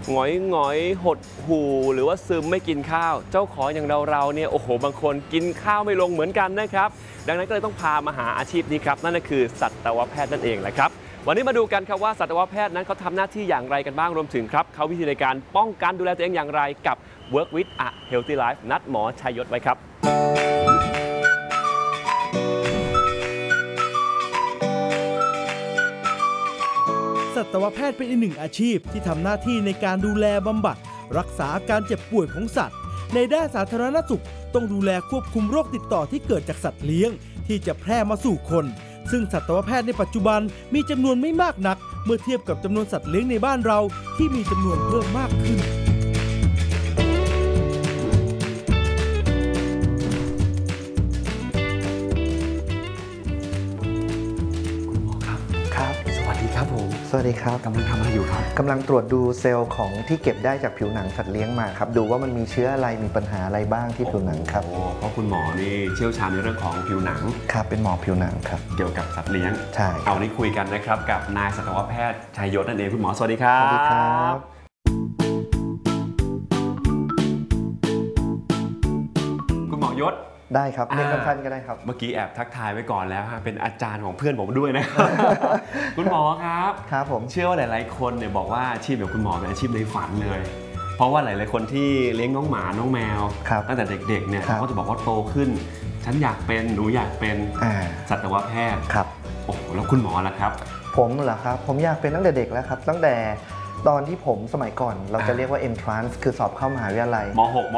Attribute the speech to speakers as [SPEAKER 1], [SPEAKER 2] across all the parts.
[SPEAKER 1] หงอยหดหู่หรือว่าซึมไม่กินข้าวเจ้าของอย่างเราเนี่ยโอ้โหบางคนกินข้าวไม่ลงเหมือนกันนะครับดังนั้นก็เลยต้องพามาหาอาชีพนี้ครับนั่นก็คือสัตวแพทย์นั่นเองแหละครับวันนี้มาดูกันครับว่าสัตวแพทย์นั้นเขาทำหน้าที่อย่างไรกันบ้างรวมถึงครับเขาวิธีในการป้องกันดูแลตัวเองอย่างไรกับ Work with a Healthy Life นัดหมอชัยยศไว้ครับ
[SPEAKER 2] สัตวแพทย์เป็นอีกหนึ่งอาชีพที่ทำหน้าที่ในการดูแลบำบัดรักษาอาการเจ็บป่วยของสัตว์ในด้านสาธารณสุขต้องดูแลควบคุมโรคติดต่อที่เกิดจากสัตว์เลี้ยงที่จะแพร่มาสู่คนซึ่งสัตวแพทย์ในปัจจุบันมีจำนวนไม่มากนักเมื่อเทียบกับจำนวนสัตว์เลี้ยงในบ้านเราที่มีจำนวนเพิ่มมากขึ้น
[SPEAKER 3] สวัสดีครับกำลังทำอะไรอยู่ครับกำลังตรวจดูเซลล์ของที่เก็บได้จากผิวหนังสัตว์เลี้ยงมาครับดูว่ามันมีเชื้ออะไรมีปัญหาอะไรบ้างที่ผิวหนังครับ
[SPEAKER 1] เพราะคุณหมอนี่เชี่ยวชาญในเรื่องของผิวหนัง
[SPEAKER 3] ครับเป็นหมอผิวหนังครับ
[SPEAKER 1] เกี่ยวกับสัตว์เลี้ยง
[SPEAKER 3] ใช่
[SPEAKER 1] เอานี้คุยกันนะครับกับนายสัตวแพทย์ชัยยศนั่นเองคุณหมอสวัสดีครับ
[SPEAKER 3] สวัสดีครับ
[SPEAKER 1] คุณหมอยศ
[SPEAKER 3] ได้ครับเรียกสั้นๆก็ได้ครับ
[SPEAKER 1] เมื่อกี้แอบทักทายไว้ก่อนแล้วฮะเป็นอาจารย์ของเพื่อนผมด้วยนะ คุณหมอครับ
[SPEAKER 3] ครับผม
[SPEAKER 1] เชื่อว่าหลายๆคนเนี่ยบอกว่าอาชีพแบบคุณหมอเป็นอาชีพในฝันเลยเพราะว่าหลายๆคนที่เลี้ยงน้องหมาน้องแมวตั้งแต่เด็กๆเนี่ยเขาก็จะบอกว่าโตขึ้นฉันอยากเป็นหนูอยากเป็นสัตวแพทย์
[SPEAKER 3] ครับ
[SPEAKER 1] โอ้แล้วคุณหมอล่ะครับ
[SPEAKER 3] ผมเหรอครับผมอยากเป็นตั้งแต่เด็กแล้วครับตั้งแต่ตอนที่ผมสมัยก่อนเราจะเรียกว่า entrance คือสอบเข้ามหาวิทยาลัย
[SPEAKER 1] ม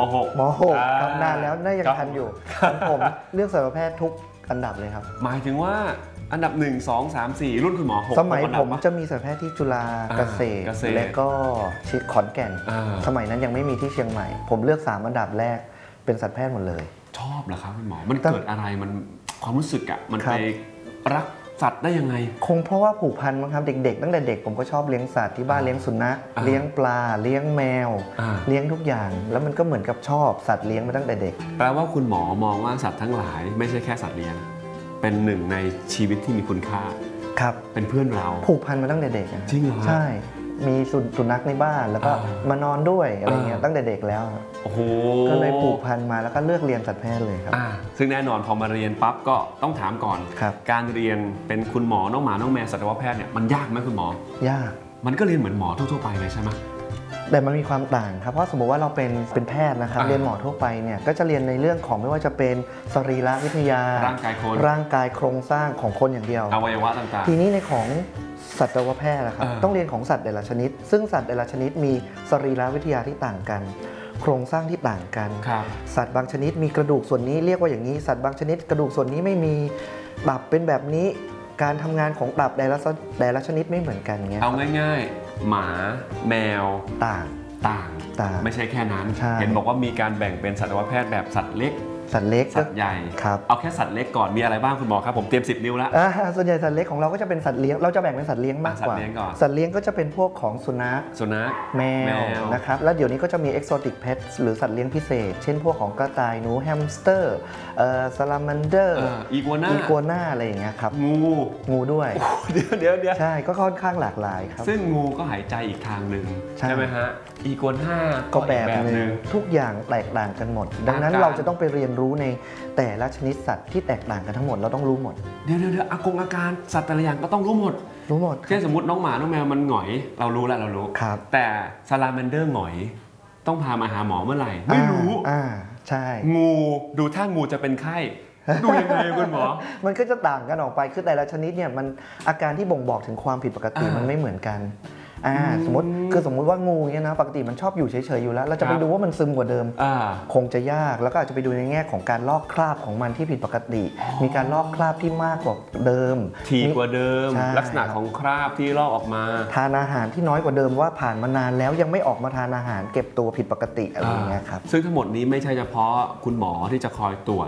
[SPEAKER 1] .6
[SPEAKER 3] ครับนานแล้วน่ายังทันอยู่ผมเลือกสัตวแพทย์ทุกอันดับเลยครับ
[SPEAKER 1] หมายถึงว่าอันดับ1 2 3 4รุ่นคุณหมอ6
[SPEAKER 3] สมัยผมจะมีสัตวแพทย์ที่จุฬาเกษตรและก็ขอนแก่นสมัยนั้นยังไม่มีที่เชียงใหม่ผมเลือก3อันดับแรกเป็นสัตวแพทย์หมดเลย
[SPEAKER 1] ชอบเหรอครับคุณหมอมันเกิดอะไรมันความรู้สึกอะมันไปรักสัตว์ได้ยังไง
[SPEAKER 3] คงเพราะว่าผูกพันมั้งครับเด็กๆตั้งแต่เด็กผมก็ชอบเลี้ยงสัตว์ที่บ้านเลี้ยงสุนัขเลี้ยงปลาเลี้ยงแมวเลี้ยงทุกอย่างแล้วมันก็เหมือนกับชอบสัตว์เลี้ยงมาตั้งแต่เด็ก
[SPEAKER 1] แปลว่าคุณหมอมองว่าสัตว์ทั้งหลายไม่ใช่แค่สัตว์เลี้ยงเป็นหนึ่งในชีวิตที่มีคุณค่า
[SPEAKER 3] ครับ
[SPEAKER 1] เป็นเพื่อนเรา
[SPEAKER 3] ผูกพันมาตั้งแต่เด็ก
[SPEAKER 1] จริงเหรอ
[SPEAKER 3] ใช่มีสุนัขในบ้านแล้วก็มานอนด้วยอะไรเงี้ยตั้งแต่เด็กแล้ว
[SPEAKER 1] โอ้โห
[SPEAKER 3] ก็เลยผูกพันมาแล้วก็เลือกเรียนสัตวแพทย์เลยครับ
[SPEAKER 1] ซึ่งแน่นอนพอมาเรียนปั๊บก็ต้องถามก่อนการเรียนเป็นคุณหมอน้องหมาน้องแมวสัตวแพทย์เนี่ยมันยากไหมคุณหม
[SPEAKER 3] อยาก
[SPEAKER 1] มันก็เรียนเหมือนหมอทั่วไปเลยใช่ไหม
[SPEAKER 3] แต่มันมีความต่างครับเพราะสมมติว่าเราเป็นแพทย์นะครับเรียนหมอทั่วไปเนี่ยก็จะเรียนในเรื่องของไม่ว่าจะเป็นสรีรวิทยา
[SPEAKER 1] ร่างกาย
[SPEAKER 3] โครงสร้างของคนอย่างเดียว
[SPEAKER 1] อวัยวะต่าง
[SPEAKER 3] ๆทีนี้ในของสัตวแพทย์นะครับต้องเรียนของสัตว์แต่ละชนิดซึ่งสัตว์แต่ละชนิดมีสรีรวิทยาที่ต่างกันโครงสร้างที่ต่างกันสัตว์บางชนิดมีกระดูกส่วนนี้เรียกว่าอย่างนี้สัตว์บางชนิดกระดูกส่วนนี้ไม่มีตับเป็นแบบนี้การทำงานของตับแต่ละชนิดไม่เหมือนกันเงี้ย
[SPEAKER 1] เอาง่ายๆหมาแมว
[SPEAKER 3] ต่าง
[SPEAKER 1] ไม่ใช่แค่นั้นเห็นบอกว่ามีการแบ่งเป็นสัตวแพทย์แบบสัตว์เล็ก
[SPEAKER 3] สัตว์
[SPEAKER 1] ใหญ่เอาแค่สัตว์เล็กก่อนมีอะไรบ้างคุณหมอครับผมเตรียม10 นิ้วแล้ว
[SPEAKER 3] ส่วนใหญ่สัตว์เล็กของเราก็จะเป็นสัตว์เลี้ยงเราจะแบ่งเป็นสัตว์เลี้ยงมากกว่าสัตว์เลี้ยงก็จะเป็นพวกของสุนัขแมวนะครับแล้วเดี๋ยวนี้ก็จะมี exotic pets หรือสัตว์เลี้ยงพิเศษเช่นพวกของกระต่ายหนูแฮมสเตอร์ซาลามันเดอร์
[SPEAKER 1] อี
[SPEAKER 3] กัวน่าอะไรอย่างเงี้ยครับงูด้วย
[SPEAKER 1] เดี๋ยว
[SPEAKER 3] ใช่ก็ค่อนข้างหลากหลายครับ
[SPEAKER 1] ซึ่งงูก็หายใจอีกทางหนึ่งใช่ไหมฮะอีกัวน่า
[SPEAKER 3] ก็แบบนึงทุกอย่างแตกต่างกันหมดดังนั้นเราจะต้องไปเรียนรู้ในแต่ละชนิดสัตว์ที่แตกต่างกันทั้งหมดเราต้องรู้หมด
[SPEAKER 1] เดี๋ยวอาการสัตว์แต่ละอย่างก็ต้องรู้หมดเช่นสมมติน้องหมาน้องแมวมันหงอยเรารู้แต่ซาลาแมนเดอร์หงอยต้องพามาหาหมอเมื่อไหร่ไม่รู้
[SPEAKER 3] ใช่
[SPEAKER 1] งูดูถ้างูจะเป็นไข้ดูยังไงคุณหมอ
[SPEAKER 3] มันก็จะต่างกันออกไปคือแต่ละชนิดเนี่ยมันอาการที่บ่งบอกถึงความผิดปกติมันไม่เหมือนกันสมมติว่างูเนี่ยนะปกติมันชอบอยู่เฉยๆอยู่แล้วเราจะไปดูว่ามันซึมกว่าเดิมคงจะยากแล้วก็อาจจะไปดูในแง่ของการลอกคราบของมันที่ผิดปกติมีการลอกคราบที่มากกว่าเดิม
[SPEAKER 1] ถี่กว่าเดิมลักษณะของคราบที่ลอกออกมา
[SPEAKER 3] ทานอาหารที่น้อยกว่าเดิมว่าผ่านมานานแล้วยังไม่ออกมาทานอาหารเก็บตัวผิดปกติอะไรอย่างเงี้ยครับ
[SPEAKER 1] ซึ่งทั้งหมดนี้ไม่ใช่เฉพาะคุณหมอที่จะคอยตรวจ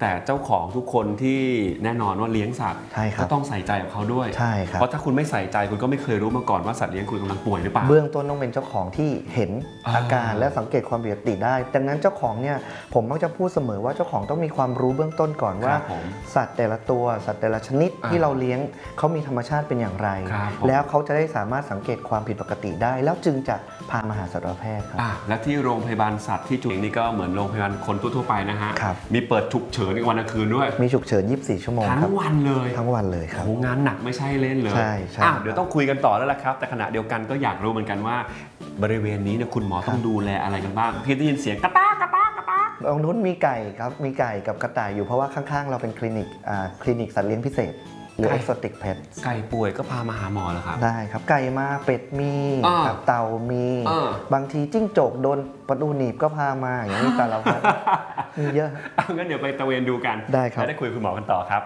[SPEAKER 1] แต่เจ้าของทุกคนที่แน่นอนว่าเลี้ยงสัตว์ก็ต้องใส่ใจกับเขาด้วย
[SPEAKER 3] ใช่ครับ
[SPEAKER 1] เพราะถ้าคุณไม่ใส่ใจคุณก็ไม่เคยรู้มาก่อนว่าสัตว์เลี้ยงคุณกำลังป่วยหรือเปล่า
[SPEAKER 3] เบื้องต้นต้องเป็นเจ้าของที่เห็นอาการและสังเกตความผิดปกติได้ดังนั้นเจ้าของเนี่ยผมมักจะพูดเสมอว่าเจ้าของต้องมีความรู้เบื้องต้นก่อนว่าสัตว์แต่ละตัวสัตว์แต่ละชนิดที่เราเลี้ยงเขามีธรรมชาติเป็นอย่างไรแล้วเขาจะได้สามารถสังเกตความผิดปกติได้แล้วจึงจะพามาหาสัตวแพทย์ครับ
[SPEAKER 1] และที่โรงพยาบาลสัตว์ที่จุฬานี่ก็เหมือนโรงพยาบาลคนทั่วๆไปนะฮะมีเปิดฉุกเฉินในวันกลางคืนด้วย
[SPEAKER 3] มีฉุกเฉิน24 ชั่วโมง
[SPEAKER 1] ทั้งวันเลย
[SPEAKER 3] ทั้งวันเลยครับ
[SPEAKER 1] งานหนักไม่ใช่เล่นเลย
[SPEAKER 3] ใช่
[SPEAKER 1] เดี๋ยวต้องคุยกันต่อแล้วล่ะครับแต่ขณะเดียวกันก็อยากรู้เหมือนกันว่าบริเวณนี้เนี่ยคุณหมอต้องดูแลอะไรกันบ้างพี่ได้ยินเสียงกระตากกระตากกระตาก
[SPEAKER 3] ตรงนู้นมีไก่ครับมีไก่กับกระต่ายอยู่เพราะว่าข้างๆเราเป็นคลินิกสัตว์เลี้ยงพิเศษหรือ exotic pet
[SPEAKER 1] ไก่ป่วยก็พามาหาหมอแล้วครับ
[SPEAKER 3] ได้ครับไก่มาเป็ดมีเต่ามีบางทีจิ้งจกโดนประตูหนีบก็พามาอย่างนี้แต่เรามีเยอะ
[SPEAKER 1] งั้นเดี๋ยวไปตะเวนดูกัน
[SPEAKER 3] ได้ครับ
[SPEAKER 1] ได้คุยกับคุณหมอกันต่อครับ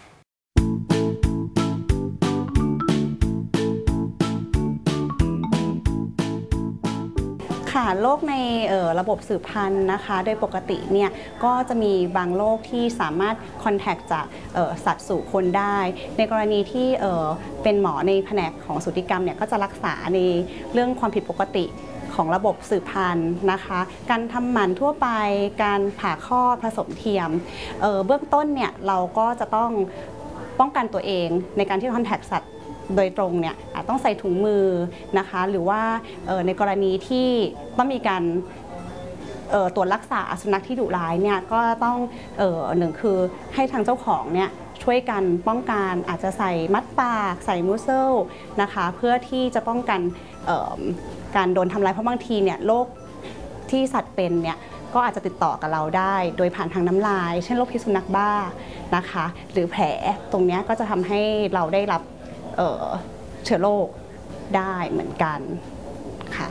[SPEAKER 4] ค่ะโรคในระบบสืบพันธุ์นะคะโดยปกติเนี่ยก็จะมีบางโรคที่สามารถคอนแทคจากสัตว์สู่คนได้ในกรณีที่เป็นหมอในแผนกของสูติกรรมเนี่ยก็จะรักษาในเรื่องความผิดปกติของระบบสืบพันธุ์นะคะการทำหมันทั่วไปการผ่าคลอดผสมเทียมเบื้องต้นเนี่ยเราก็จะต้องป้องกันตัวเองในการที่คอนแทคสัตว์โดยตรงเนี่ยอาจต้องใส่ถุงมือนะคะหรือว่าในกรณีที่ต้องมีการตรวจรักษาสุนัขที่ดุร้ายเนี่ยก็ต้องหนึ่งคือให้ทางเจ้าของเนี่ยช่วยกันป้องกันอาจจะใส่มัดปากใส่มูสเซลนะคะเพื่อที่จะป้องกันการโดนทำร้ายเพราะบางทีเนี่ยโรคที่สัตว์เป็นเนี่ยก็อาจจะติดต่อกับเราได้โดยผ่านทางน้ำลายเช่นโรคพิษสุนัขบ้านะคะหรือแผลตรงนี้ก็จะทำให้เราได้รับเชื้อโรคได้เหมือนกันค่ะ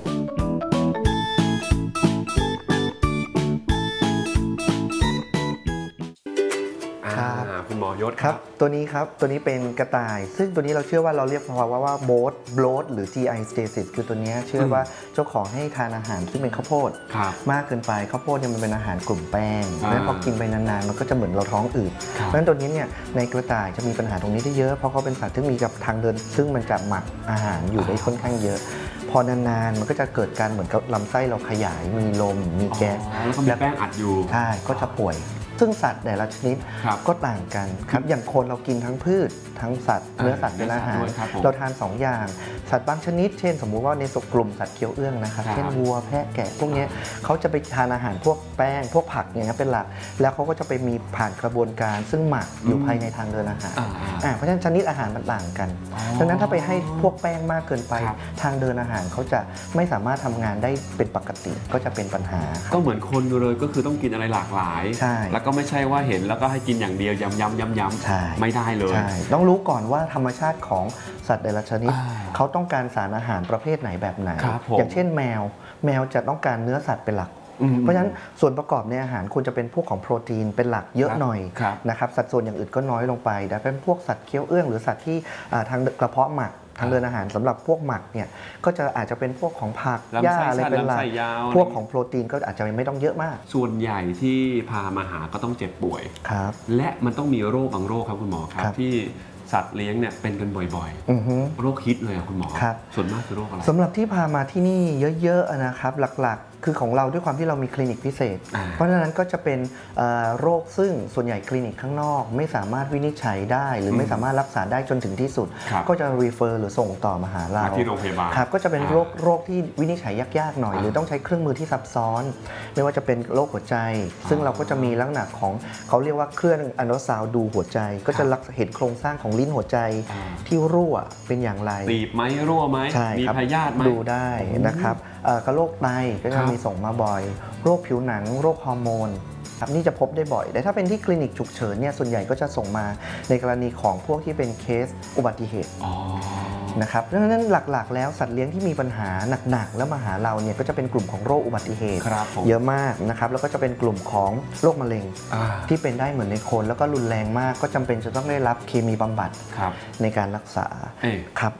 [SPEAKER 1] คุณหมอยศ
[SPEAKER 3] ครับตัวนี้ครับตัวนี้เป็นกระต่ายซึ่งตัวนี้เราเชื่อว่าเราเรียกว่าโบทหรือ GI stasis คือตัวนี้เชื่อว่าเจ้าของให้ทานอาหารที่เป็นข้าวโพดมากเกินไปข้าวโพดเนี่ยมันเป็นอาหารกลุ่มแป้งแล้วพอกินไปนานๆมันก็จะเหมือนเราท้องอืดเพราะฉะนั้นตัวนี้เนี่ยในกระต่ายจะมีปัญหาตรงนี้ได้เยอะเพราะเขาเป็นสัตว์ที่มีกับทางเดินซึ่งมันจะหมักอาหารอยู่ได้ค่อนข้างเยอะพอนานๆมันก็จะเกิดการเหมือนกับลำไส้เราขยายมีลมมีแก๊ส
[SPEAKER 1] แล้วก็มีแป้งอัดอยู่
[SPEAKER 3] ใช่ก็จะป่วยซึ่งสัตว์แต่ละชนิดก็ต่างกันครับอย่างคนเรากินทั้งพืชทั้งสัตว์เนื้อสัตว์เป็นอาหารเราทาน2อย่างสัตว์บางชนิดเช่นสมมุติว่าในกลุ่มสัตว์เคี้ยวเอื้องนะครับเช่นวัวแพะแกะพวกนี้เขาจะไปทานอาหารพวกแป้งพวกผักอย่างนี้เป็นหลักแล้วเขาก็จะไปมีผ่านกระบวนการซึ่งหมักอยู่ภายในทางเดินอาหารเพราะฉะนั้นชนิดอาหารมันต่างกันดังนั้นถ้าไปให้พวกแป้งมากเกินไปทางเดินอาหารเขาจะไม่สามารถทำงานได้เป็นปกติก็จะเป็นปัญหา
[SPEAKER 1] ก็เหมือนคนเลยก็คือต้องกินอะไรหลากหลายแล้วก็ไม่ใช่ว่าเห็นแล้วก็ให้กินอย่างเดียวย้ำๆไม่ได้เลย
[SPEAKER 3] ต้องรู้ก่อนว่าธรรมชาติของสัตว์แต่ละชนิดเขาต้องการสารอาหารประเภทไหนแบบไหนอย่างเช่นแมวจะต้องการเนื้อสัตว์เป็นหลักเพราะฉะนั้นส่วนประกอบในอาหารควรจะเป็นพวกของโปรตีนเป็นหลักเยอะหน่อยนะครับสัดส่วนอย่างอื่นก็น้อยลงไปแต่เป็นพวกสัตว์เคี้ยวเอื้องหรือสัตว์ที่ทางกระเพาะหมักทางเดินอาหารสำหรับพวกหมักเนี่ยก็จะอาจจะเป็นพวกของผักหญ้าอะไรเป็นหลักพวกของโปรตีนก็อาจจะไม่ต้องเยอะมาก
[SPEAKER 1] ส่วนใหญ่ที่พามาหาก็ต้องเจ็บป่วย
[SPEAKER 3] ครับ
[SPEAKER 1] และมันต้องมีโรคบางโรคครับคุณหมอครับที่สัตว์เลี้ยงเนี่ยเป็นกันบ่อยๆโรคฮิตเลยคุณหมอส่วนมากคือโรคอะไร
[SPEAKER 3] สำหรับที่พามาที่นี่เยอะๆนะครับหลักๆคือของเราด้วยความที่เรามีคลินิกพิเศษเพราะฉะนั้นก็จะเป็นโรคซึ่งส่วนใหญ่คลินิกข้างนอกไม่สามารถวินิจฉัยได้หรือไม่สามารถรักษาได้จนถึงที่สุดก็จะ refer หรือส่งต่อมาหาเรา
[SPEAKER 1] ที่โรงพยาบาล
[SPEAKER 3] ครับก็จะเป็นโรคที่วินิจฉัยยากๆหน่อยหรือต้องใช้เครื่องมือที่ซับซ้อนไม่ว่าจะเป็นโรคหัวใจซึ่งเราก็จะมีลักษณะของเขาเรียกว่าเครื่องอัลตราซาวด์ดูหัวใจก็จะเห็นโครงสร้างของลิ้นหัวใจที่รั่วเป็นอย่างไร
[SPEAKER 1] ตีบไหมรั่วไหมมีพยาธิไหม
[SPEAKER 3] ดูได้นะครับกระโรคไตก็จะมีส่งมาบ่อยโรคผิวหนังโรคฮอร์โมนครับนี่จะพบได้บ่อยแต่ถ้าเป็นที่คลินิกฉุกเฉินเนี่ยส่วนใหญ่ก็จะส่งมาในกรณีของพวกที่เป็นเคสอุบัติเหตุนะครับดังนั้นหลักๆแล้วสัตว์เลี้ยงที่มีปัญหาหนักๆแล้วมาหาเราเนี่ยก็จะเป็นกลุ่มของโรคอุบัติเหตุเยอะมากนะครับแล้วก็จะเป็นกลุ่มของโรคมะเร็งที่เป็นได้เหมือนในคนแล้วก็รุนแรงมากก็จำเป็นจะต้องได้รับเคมีบำบัดในการรักษาครับ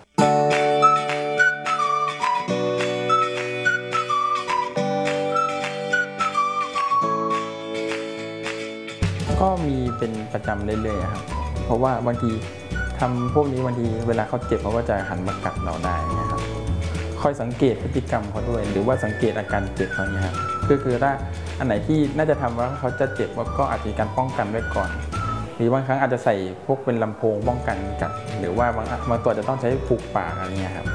[SPEAKER 5] ก็มีเป็นประจำเรื่อยๆครับเพราะว่าบางทีทำพวกนี้บางทีเวลาเขาเจ็บเขาก็จะหันมากัดเราได้นะครับคอยสังเกตพฤติกรรมเขาด้วยหรือว่าสังเกตอาการเจ็บเขาเนี่ยครับคือถ้าอันไหนที่น่าจะทำว่าเขาจะเจ็บก็อาจจะมีการป้องกันไว้ก่อนหรือบางครั้งอาจจะใส่พวกเป็นลำโพงป้องกันกัดหรือว่าบางตัวจะต้องใช้ผูกปากอะไรเงี้ยครับ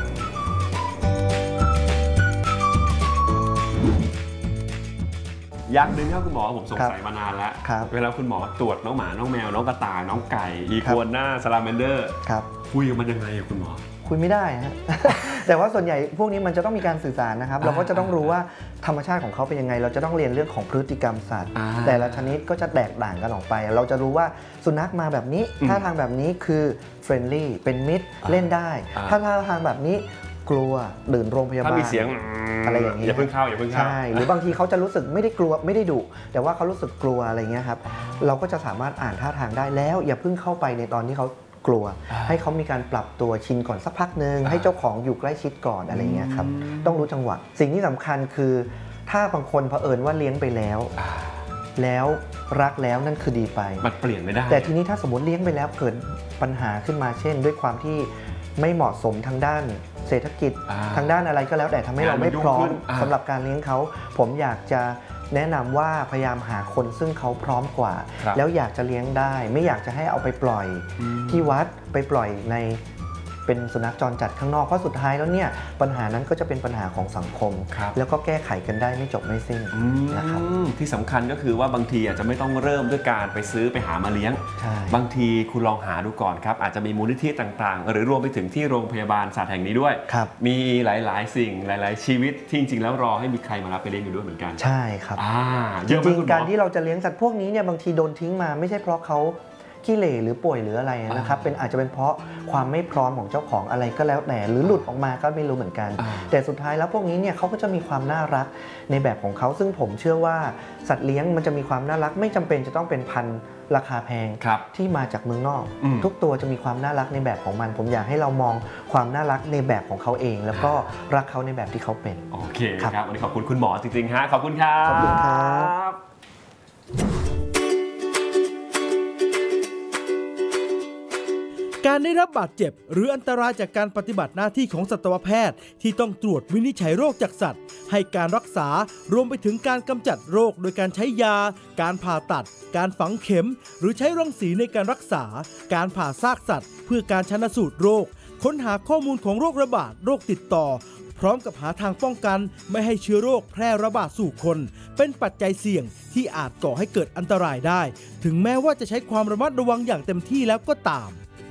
[SPEAKER 1] อย่างหนึ่งครับคุณหมอผมสงสัยมานานแล้ว เวลาคุณหมอตรวจน้องหมาน้องแมวน้องกระต่ายน้องไก่อีกัวน่าซาลาแมนเดอร์คุยกับมันยังไงคุณหมอ
[SPEAKER 3] คุยไม่ได้ฮะ แต่ว่าส่วนใหญ่พวกนี้มันจะต้องมีการสื่อสารนะครับเราก็จะต้องรู้ว่าธรรมชาติของเขาเป็นยังไงเราจะต้องเรียนเรื่องของพฤติกรรมสัตว์แต่ละชนิดก็จะแตกต่างกันออกไปเราจะรู้ว่าสุนัขมาแบบนี้ท่าทางแบบนี้คือเฟรนลี่เป็นมิตรเล่นได้ถ้าท่าทางแบบนี้กลัวดื่นโรงพยาบาล
[SPEAKER 1] ถ้ามีเสียง
[SPEAKER 3] อะไรอย่างนี้
[SPEAKER 1] อย่าเพิ่งเข้าใช่
[SPEAKER 3] หรือบางทีเขาจะรู้สึกไม่ได้กลัวไม่ได้ดุแต่ว่าเขารู้สึกกลัวอะไรเงี้ยครับเราก็จะสามารถอ่านท่าทางได้แล้วอย่าเพิ่งเข้าไปในตอนที่เขากลัวให้เขามีการปรับตัวชินก่อนสักพักนึงให้เจ้าของอยู่ใกล้ชิดก่อนอะไรเงี้ยครับต้องรู้จังหวะสิ่งที่สำคัญคือถ้าบางคนเผอิญว่าเลี้ยงไปแล้วรักแล้วนั่นคือดีไป
[SPEAKER 1] มันเปลี่ยนไม่ได้
[SPEAKER 3] แต่ทีนี้ถ้าสมมติเลี้ยงไปแล้วเกิดปัญหาขึ้นมาเช่นด้วยความที่ไม่เหมาะสมทางด้านเศรษฐกิจทางด้านอะไรก็แล้วแต่ทำให้เราไม่พร้อมสำหรับการเลี้ยงเขาผมอยากจะแนะนำว่าพยายามหาคนซึ่งเขาพร้อมกว่าแล้วอยากจะเลี้ยงได้ไม่อยากจะให้เอาไปปล่อยที่วัดไปปล่อยในเป็นสุนัขจรจัดข้างนอกเพราะสุดท้ายแล้วเนี่ยปัญหานั้นก็จะเป็นปัญหาของสังคมแล้วก็แก้ไขกันได้ไม่จบไม่สิ้นนะครับ
[SPEAKER 1] ที่สำคัญก็คือว่าบางทีอาจจะไม่ต้องเริ่มด้วยการไปซื้อไปหามาเลี้ยงบางทีคุณลองหาดูก่อนครับอาจจะมีมูลนิธิต่างๆหรือรวมไปถึงที่โรงพยาบาลสัตว์แห่งนี้ด้วยมีหลายๆสิ่งหลายๆชีวิตที่จริงๆแล้วรอให้มีใครมารับไปเลี้ยงอยู่ด้วยเหมือนกัน
[SPEAKER 3] ใช่ครับจริงๆการที่เราจะเลี้ยงสัตว์พวกนี้เนี่ยบางทีโดนทิ้งมาไม่ใช่เพราะเขาขี้เหร่หรือป่วยหรืออะไรนะครับเป็นอาจจะเป็นเพราะความไม่พร้อมของเจ้าของอะไรก็แล้วแต่หรือหลุดออกมาก็ไม่รู้เหมือนกันแต่สุดท้ายแล้วพวกนี้เนี่ยเขาก็จะมีความน่ารักในแบบของเขาซึ่งผมเชื่อว่าสัตว์เลี้ยงมันจะมีความน่ารักไม่จำเป็นจะต้องเป็นพันธุ์ราคาแพงที่มาจากเมืองนอกทุกตัวจะมีความน่ารักในแบบของมันผมอยากให้เรามองความน่ารักในแบบของเขาเองแล้วก็รักเขาในแบบที่เขาเป็น
[SPEAKER 1] โอเคครับวันนี้ขอบคุณคุณหมอจริงๆฮะขอบคุณครับ
[SPEAKER 3] ขอบคุณครับ
[SPEAKER 2] การได้รับบาดเจ็บหรืออันตรายจากการปฏิบัติหน้าที่ของสัตวแพทย์ที่ต้องตรวจวินิจฉัยโรคจากสัตว์ให้การรักษารวมไปถึงการกำจัดโรคโดยการใช้ยาการผ่าตัดการฝังเข็มหรือใช้รังสีในการรักษาการผ่าซากสัตว์เพื่อการชันสูตรโรคค้นหาข้อมูลของโรคระบาดโรคติดต่อพร้อมกับหาทางป้องกันไม่ให้เชื้อโรคแพร่ระบาดสู่คนเป็นปัจจัยเสี่ยงที่อาจก่อให้เกิดอันตรายได้ถึงแม้ว่าจะใช้ความระมัดระวังอย่างเต็มที่แล้วก็ตาม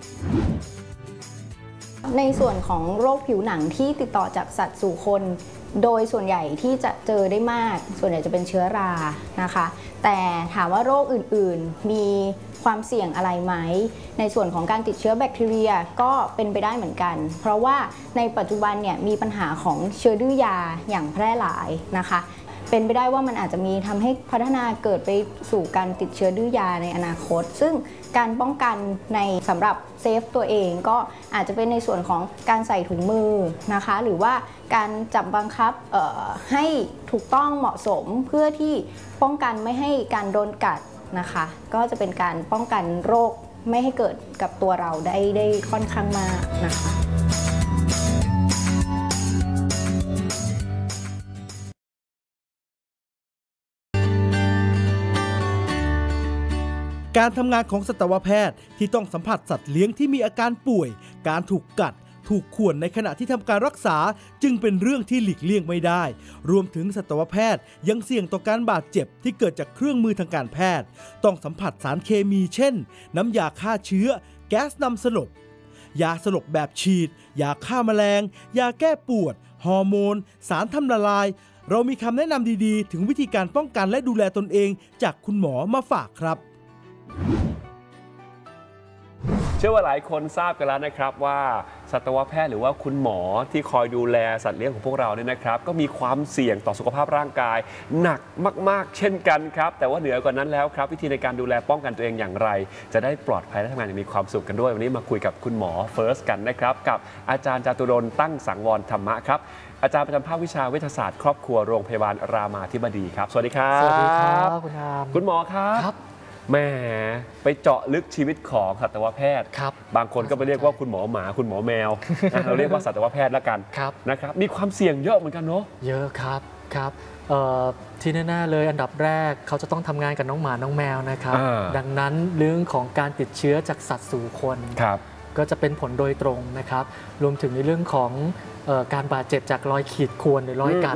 [SPEAKER 6] ในส่วนของโรคผิวหนังที่ติดต่อจากสัตว์สู่คนโดยส่วนใหญ่ที่จะเจอได้มากส่วนใหญ่จะเป็นเชื้อรานะคะแต่ถามว่าโรคอื่นๆมีความเสี่ยงอะไรไหมในส่วนของการติดเชื้อแบคทีเรียก็เป็นไปได้เหมือนกันเพราะว่าในปัจจุบันเนี่ยมีปัญหาของเชื้อดื้อยาอย่างแพร่หลายนะคะเป็นไปได้ว่ามันอาจจะมีทำให้พัฒนาเกิดไปสู่การติดเชื้อดื้อยาในอนาคตซึ่งการป้องกันในสำหรับเซฟตัวเองก็อาจจะเป็นในส่วนของการใส่ถุงมือนะคะหรือว่าการจับบังคับให้ถูกต้องเหมาะสมเพื่อที่ป้องกันไม่ให้การโดนกัดนะคะก็จะเป็นการป้องกันโรคไม่ให้เกิดกับตัวเราได้ค่อนข้างมากนะคะ
[SPEAKER 2] การทำงานของสัตวแพทย์ที่ต้องสัมผัสสัตว์เลี้ยงที่มีอาการป่วยการถูกกัดถูกข่วนในขณะที่ทำการรักษาจึงเป็นเรื่องที่หลีกเลี่ยงไม่ได้รวมถึงสัตวแพทย์ยังเสี่ยงต่อการบาดเจ็บที่เกิดจากเครื่องมือทางการแพทย์ต้องสัมผัสสารเคมีเช่นน้ำยาฆ่าเชื้อแก๊สนำสลบยาสลบแบบฉีดยาฆ่าแมลงยาแก้ปวดฮอร์โมนสารทำละลายเรามีคำแนะนำดีๆถึงวิธีการป้องกันและดูแลตนเองจากคุณหมอมาฝากครับ
[SPEAKER 1] เชื่อว่าหลายคนทราบกันแล้วนะครับว่าสัตวแพทย์หรือว่าคุณหมอที่คอยดูแลสัตว์เลี้ยงของพวกเราเนี่ยนะครับก็มีความเสี่ยงต่อสุขภาพร่างกายหนักมากๆเช่นกันครับแต่ว่าเหนือกว่านั้นแล้วครับวิธีในการดูแลป้องกันตัวเองอย่างไรจะได้ปลอดภัยและทำงานอย่างมีความสุขกันด้วยวันนี้มาคุยกับคุณหมอเฟิร์สกันนะครับกับอาจารย์จตุรนต์ตั้งสังวรธรรมะครับอาจารย์ประจำภาควิชาเวชศาสตร์ครอบครัวโรงพยาบาลรามาธิบดีครับสวัสดีครับ
[SPEAKER 7] สวัสดีครับคุณอาม
[SPEAKER 1] คุณหมอครับแหมไปเจาะลึกชีวิตของสัตวแพทย์
[SPEAKER 7] ครับ
[SPEAKER 1] บางคนก็ไปเรียกว่าคุณหมอหมาคุณหมอแมว เราเรียกว่าสัตวแพทย์แล้วกัน
[SPEAKER 7] ครับ
[SPEAKER 1] นะครับมีความเสี่ยงเยอะเหมือนกันเนาะ
[SPEAKER 7] เยอะครับครับที่แน่ๆเลยอันดับแรกเขาจะต้องทำงานกับน้องหมาน้องแมวนะครับ ดังนั้นเรื่องของการติดเชื้อจากสัตว์สู่คน ก็จะเป็นผลโดยตรงนะครับรวมถึงในเรื่องของการบาดเจ็บจากรอยขีดข่วนหรือรอยกัด